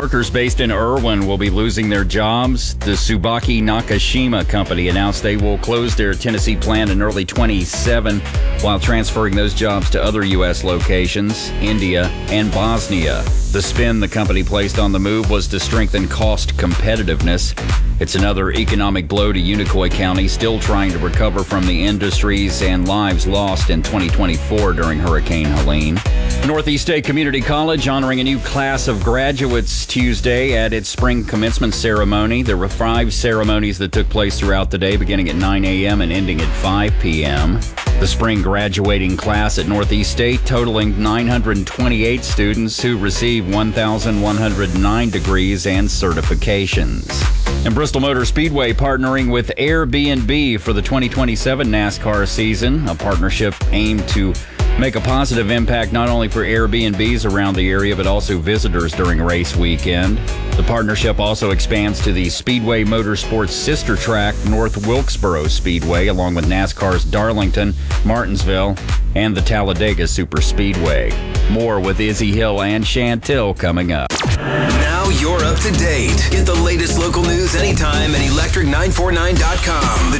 workers based in Irwin will be losing their jobs. The Tsubaki Nakashima Company announced they will close their Tennessee plant in early 27 while transferring those jobs to other U.S. locations, India and Bosnia. The spin the company placed on the move was to strengthen cost competitiveness. It's another economic blow to Unicoi County, still trying to recover from the industries and lives lost in 2024 during Hurricane Helene. Northeast State Community College honoring a new class of graduates Tuesday at its spring commencement ceremony. There were 5 ceremonies that took place throughout the day, beginning at 9 a.m. and ending at 5 p.m. The spring graduating class at Northeast State totaling 928 students who received 1,109 degrees and certifications. And Bristol Motor Speedway partnering with Airbnb for the 2027 NASCAR season, a partnership aimed to make a positive impact not only for Airbnbs around the area, but also visitors during race weekend. The partnership also expands to the Speedway Motorsports sister track, North Wilkesboro Speedway, along with NASCAR's Darlington, Martinsville, and the Talladega Super Speedway. More with Izzy Hill and Chantil coming up. Now you're up to date. Get the latest local news anytime at electric949.com.